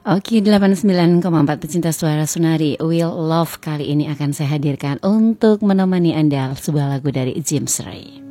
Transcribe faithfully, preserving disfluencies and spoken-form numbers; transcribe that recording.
Oke, delapan puluh sembilan koma empat pecinta suara Sunari, Will Love kali ini akan saya hadirkan untuk menemani Anda sebuah lagu dari James Ray.